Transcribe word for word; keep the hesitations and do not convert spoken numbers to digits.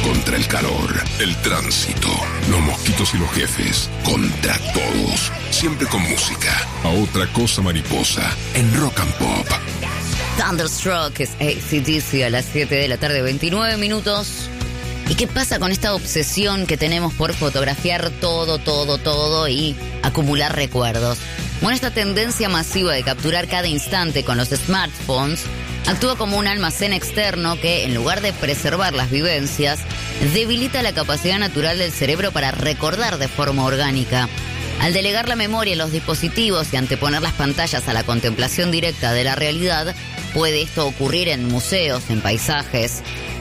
contra el calor, el tránsito, los mosquitos y los jefes. Contra todos. Siempre con música. A otra cosa mariposa. En Rock and Pop. Thunderstruck es A C D C a las siete de la tarde, veintinueve minutos. ¿Y qué pasa con esta obsesión que tenemos por fotografiar todo, todo, todo y acumular recuerdos? Bueno, esta tendencia masiva de capturar cada instante con los smartphones actúa como un almacén externo que, en lugar de preservar las vivencias, debilita la capacidad natural del cerebro para recordar de forma orgánica. Al delegar la memoria en los dispositivos y anteponer las pantallas a la contemplación directa de la realidad, puede esto ocurrir en museos, en paisajes,